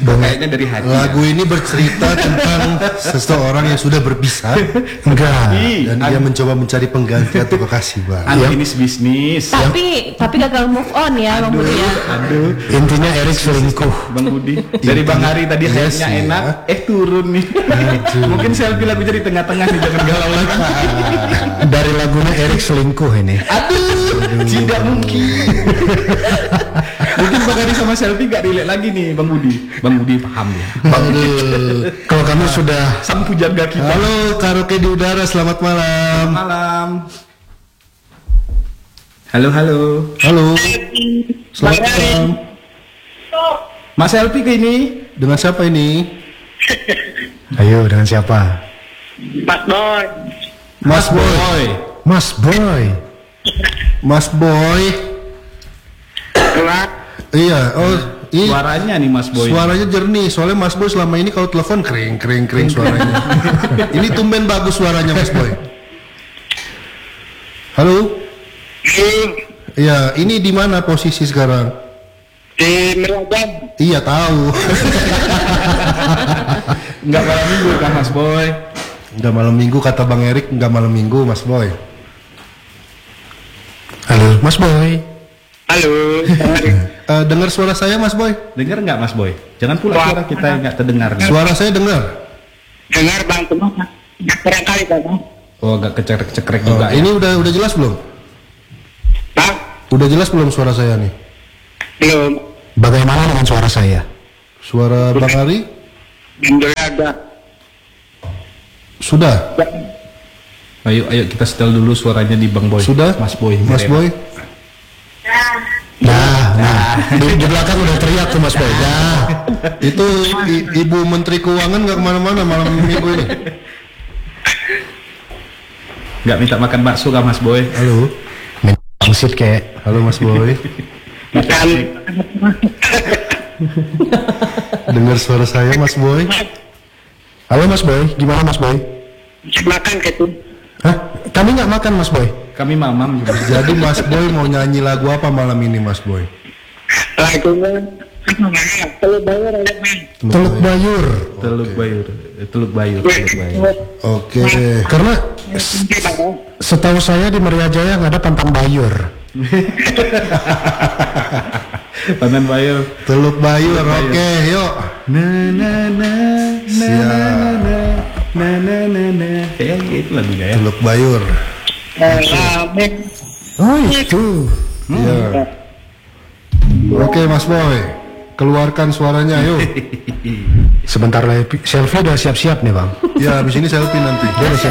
Kayaknya dari hati. Lagu ini bercerita tentang seseorang yang sudah berpisah. Enggak. Dan dia mencoba mencari pengganti atau kekasih baru. Ini bisnis. Tapi gagal move on ya Bang Budi ya. Aduh. Intinya Erik selingkuh. Bang Budi. Dari Bang Hari tadi kayaknya sih, enak, turun nih. Mungkin selfie lagu jadi tengah-tengah nih, jangan galau lagi. Dari lagunya Erik selingkuh ini. Aduh, tidak mungkin. Mungkin Bang Hari sama selfie gak relate lagi nih Bang Budi. Bang Budi paham ya. Kalau kamu sudah Sang pujaga kita. Halo karaoke di udara, selamat malam. Malam. Halo. Halo. Selamat malam. Mas selfie ke ini. Dengan siapa ini? Ayo, dengan siapa? Mas Boy. Mas Boy. Mas Boy. Iya, Suaranya nih Mas Boy. suaranya jernih. Soalnya Mas Boy selama ini kalau telepon kering suaranya. Ini tumben bagus suaranya Mas Boy. Halo. Iya, ini di mana posisi sekarang? Di Merajan. Iya tahu. Enggak malam minggu kan Mas Boy? Enggak malam minggu kata Bang Erik, enggak malam minggu Mas Boy. Halo, Mas Boy. Halo. Dengar suara saya Mas Boy? Dengar nggak Mas Boy? Jangan pula suara kita yang nggak terdengar. Suara saya dengar. Dengar Bang, cuma barangkali Bang. Oh, agak kecekrek juga ya. Ini udah jelas belum? Bang, Udah jelas belum suara saya nih? belum. Bagaimana dengan suara saya? Suara Bang Ari? Alhamdulillah ada. Sudah. Ayo kita setel dulu suaranya di Bang Boy. Sudah? Mas Boy. Mas Boy? Nah, di belakang udah teriak tuh Mas Boy. Nah, Itu Ibu Menteri Keuangan nggak kemana-mana malam minggu ini. Nggak minta makan bakso kah Mas Boy? Halo. bangsit kayak. Halo Mas Boy. Makan. Dengar suara saya Mas Boy? Halo Mas Boy, gimana Mas Boy? Makan gitu. Hah? Kami nggak makan Mas Boy. Kami mamam juga. Jadi Mas Boy mau nyanyi lagu apa malam ini Mas Boy? Lagunya Teluk Bayur aja Bang. Teluk Bayur. Teluk Bayur. Oke. Karena setahu saya di Meriajaya nggak ada Pantang Bayur. Panan Bayur. Teluk Bayur. Oke, yuk. Kayak itu lagunya ya. Teluk Bayur. Oh itu. Iya. Oke Mas Boy, keluarkan suaranya yuk. Sebentar lagi selfie udah siap-siap nih Bang. Ya habis ini selfie nanti. Dia udah siap.